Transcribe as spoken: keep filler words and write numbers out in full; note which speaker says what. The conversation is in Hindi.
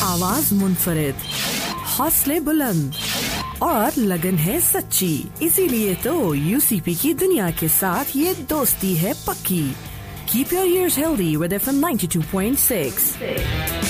Speaker 1: आवाज मुनफरिद, हौसले बुलंद और लगन है सच्ची। इसीलिए तो यूसीपी की दुनिया के साथ ये दोस्ती है पक्की। Keep your ears healthy with F M ninety-two point six.